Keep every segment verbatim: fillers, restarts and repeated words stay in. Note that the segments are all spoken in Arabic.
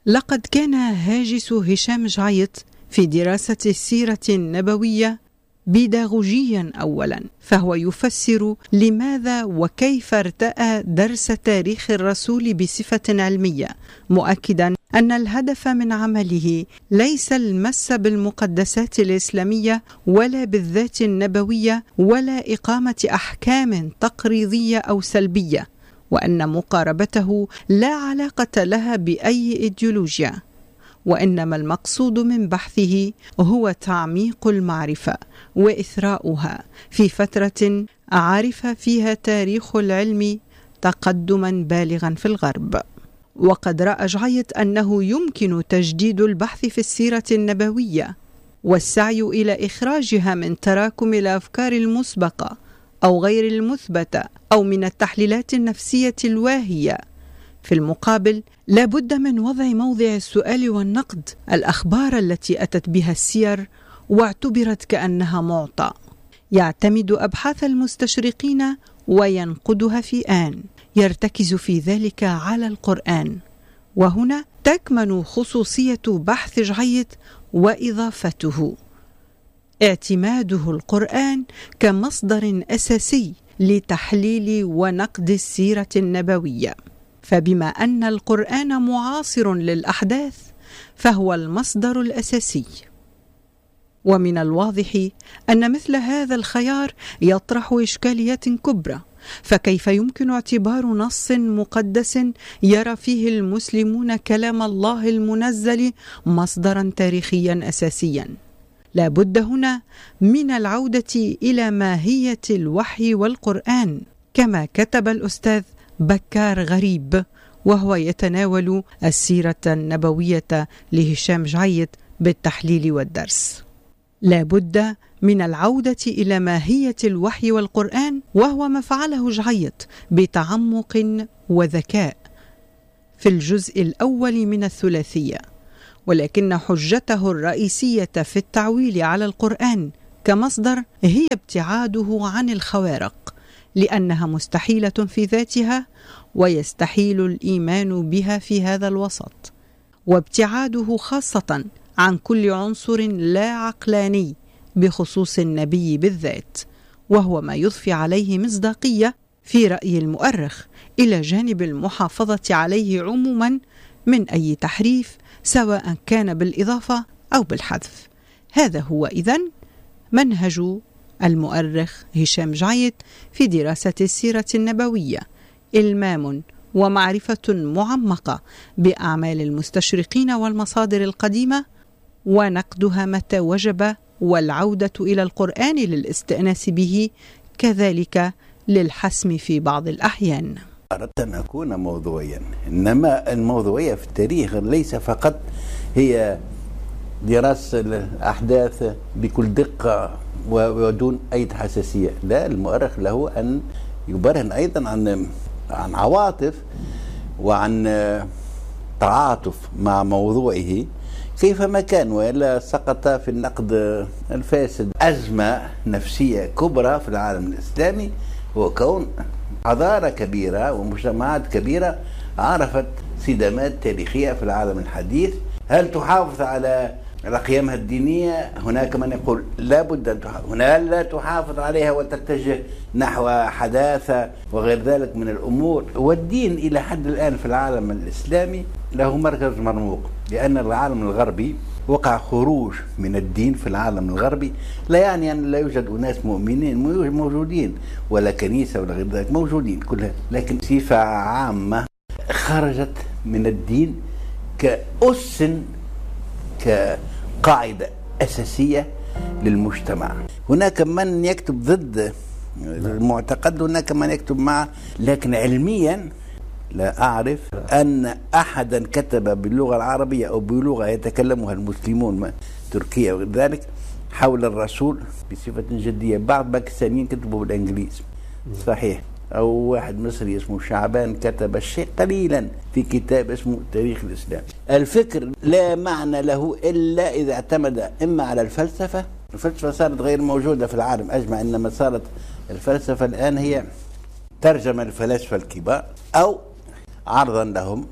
لقد كان هاجس هشام جعيط في دراسة السيرة النبوية بيداغوجيا أولا، فهو يفسر لماذا وكيف ارتأى درس تاريخ الرسول بصفة علمية، مؤكدا أن الهدف من عمله ليس المس بالمقدسات الإسلامية ولا بالذات النبوية ولا إقامة أحكام تقريضية أو سلبية، وأن مقاربته لا علاقة لها بأي إيديولوجيا، وإنما المقصود من بحثه هو تعميق المعرفة وإثراؤها في فترة عرف فيها تاريخ العلم تقدما بالغا في الغرب. وقد رأى جعيط أنه يمكن تجديد البحث في السيرة النبوية والسعي إلى إخراجها من تراكم الأفكار المسبقة أو غير المثبتة أو من التحليلات النفسية الواهية. في المقابل لا بد من وضع موضع السؤال والنقد الأخبار التي أتت بها السير واعتبرت كأنها معطى، يعتمد أبحاث المستشرقين وينقدها في آن، يرتكز في ذلك على القرآن. وهنا تكمن خصوصية بحث جعيط وإضافته، اعتماده القرآن كمصدر أساسي لتحليل ونقد السيرة النبوية. فبما أن القرآن معاصر للأحداث فهو المصدر الأساسي. ومن الواضح أن مثل هذا الخيار يطرح إشكاليات كبرى، فكيف يمكن اعتبار نص مقدس يرى فيه المسلمون كلام الله المنزل مصدرا تاريخيا أساسيا؟ لا بد هنا من العودة إلى ماهية الوحي والقرآن، كما كتب الأستاذ بكار غريب وهو يتناول السيرة النبوية لهشام جعيط بالتحليل والدرس. لا بد من العودة إلى ماهية الوحي والقرآن، وهو ما فعله جعيط بتعمق وذكاء في الجزء الأول من الثلاثية، ولكن حجته الرئيسية في التعويل على القرآن كمصدر هي ابتعاده عن الخوارق، لأنها مستحيلة في ذاتها ويستحيل الإيمان بها في هذا الوسط، وابتعاده خاصة عن كل عنصر لا عقلاني بخصوص النبي بالذات، وهو ما يضفي عليه مصداقية في رأي المؤرخ، إلى جانب المحافظة عليه عموما من أي تحريف سواء كان بالإضافة أو بالحذف. هذا هو إذن منهج المؤرخ هشام جعيط في دراسة السيرة النبوية: إلمام ومعرفة معمقة بأعمال المستشرقين والمصادر القديمة، ونقدها متى وجب، والعودة إلى القرآن للاستئناس به، كذلك للحسم في بعض الأحيان. أردت أن أكون موضوعيا، إنما الموضوعية في التاريخ ليس فقط هي دراسة الأحداث بكل دقة ودون أي حساسية، لا، المؤرخ له أن يبرهن أيضا عن عن عواطف وعن تعاطف مع موضوعه كيفما كان، وإلا سقط في النقد الفاسد. أزمة نفسية كبرى في العالم الإسلامي هو كون حضارة كبيرة ومجتمعات كبيرة عرفت صدامات تاريخية في العالم الحديث. هل تحافظ على على قيمها الدينية؟ هناك من يقول لا بد أن تحافظ، هنا لا تحافظ عليها وتتجه نحو حداثة وغير ذلك من الأمور. والدين إلى حد الآن في العالم الإسلامي له مركز مرموق، لأن العالم الغربي وقع خروج من الدين في العالم الغربي. لا يعني أن لا يوجد أناس مؤمنين موجودين، ولا كنيسة ولا غير ذلك موجودين كلها، لكن صفة عامة خرجت من الدين كأس كقاعدة أساسية للمجتمع. هناك من يكتب ضد المعتقد، هناك من يكتب معه، لكن علميا لا أعرف أن أحدا كتب باللغة العربية أو بلغة يتكلمها المسلمون تركيا وغير ذلك حول الرسول بصفة جدية. بعض باكستانيين كتبوا بالإنجليزي صحيح، أو واحد مصري اسمه شعبان كتب الشيء قليلا في كتاب اسمه تاريخ الإسلام. الفكر لا معنى له إلا إذا اعتمد إما على الفلسفة. الفلسفة صارت غير موجودة في العالم أجمع، إنما صارت الفلسفة الآن هي ترجمة الفلاسفة الكبار أو عرضا لهم،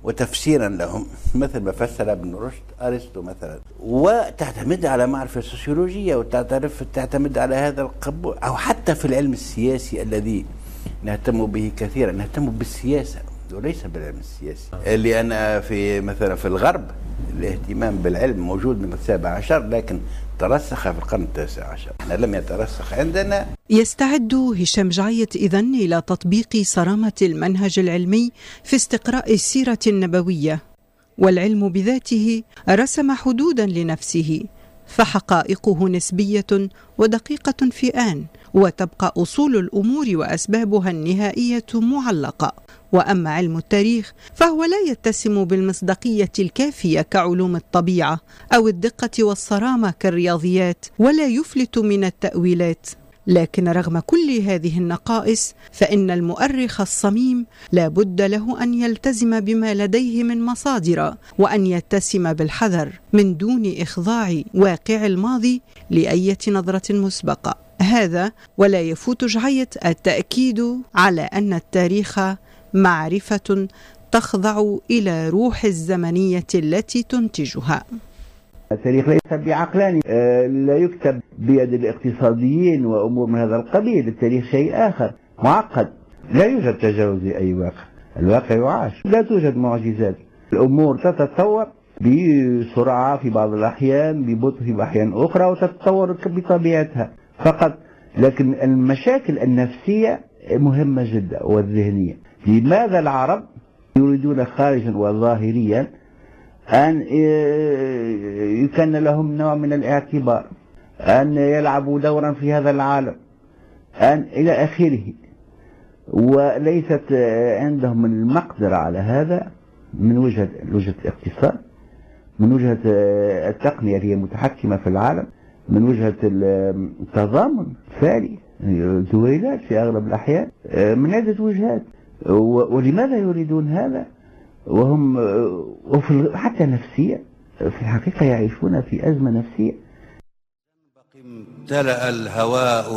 وتفسيرا لهم مثل ما فسر ابن رشد أرسطو مثلا، وتعتمد على معرفة سوسيولوجية وتعترف تعتمد على هذا القبول. أو حتى في العلم السياسي الذي نهتم به كثيرا، نهتم بالسياسة وليس بالعلم السياسي، لأن في مثلا في الغرب الاهتمام بالعلم موجود من السابع عشر، لكن ترسخ في القرن التاسع عشر، احنا لم يترسخ عندنا. يستعد هشام جعيط إذن إلى تطبيق صرامة المنهج العلمي في استقراء السيرة النبوية، والعلم بذاته رسم حدودا لنفسه، فحقائقه نسبية ودقيقة في آن، وتبقى أصول الأمور وأسبابها النهائية معلقة. وأما علم التاريخ فهو لا يتسم بالمصداقية الكافية كعلوم الطبيعة أو الدقة والصرامة كالرياضيات، ولا يفلت من التأويلات. لكن رغم كل هذه النقائص فإن المؤرخ الصميم لا بد له أن يلتزم بما لديه من مصادر، وأن يتسم بالحذر من دون إخضاع واقع الماضي لأية نظرة مسبقة. هذا ولا يفوت جعيط التأكيد على أن التاريخ معرفة تخضع إلى روح الزمنية التي تنتجها. التاريخ ليس بعقلاني، لا يكتب بيد الاقتصاديين وأمور من هذا القبيل. التاريخ شيء آخر معقد، لا يوجد تجاوز أي واقع، الواقع يعاش، لا توجد معجزات. الأمور تتطور بسرعة في بعض الأحيان، ببطء في أحيان أخرى، وتتطور بطبيعتها فقط. لكن المشاكل النفسية مهمة جدا والذهنية. لماذا العرب يريدون خارجا وظاهريا أن يكن لهم نوع من الاعتبار، أن يلعبوا دورا في هذا العالم، أن إلى آخره، وليست عندهم المقدرة على هذا من وجهة وجهة الاقتصاد، من وجهة التقنية اللي هي متحكمة في العالم، من وجهة التضامن الفعلي، دويلات في أغلب الأحيان، من عدة وجهات. ولماذا يريدون هذا وهم حتى نفسيا في الحقيقة يعيشون في أزمة نفسية؟ امتلأ الهواء